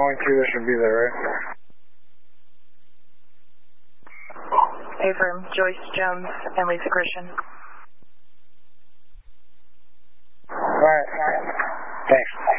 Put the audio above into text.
going through, this should be there, right? Affirm, Joyce Jones and Lisa Christian. All right. Thanks.